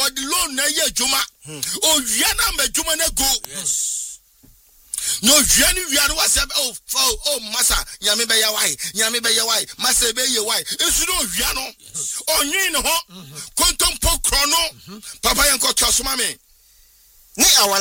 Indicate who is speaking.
Speaker 1: or the loan na ye juma. Oh, yana me juma na go.
Speaker 2: Yes.
Speaker 1: No, Janu was oh, Massa, Yami be ya why, Massa be ya why. It's no Jano. Oh, you know, Quantum Po Chrono, Papa and Coach Mame.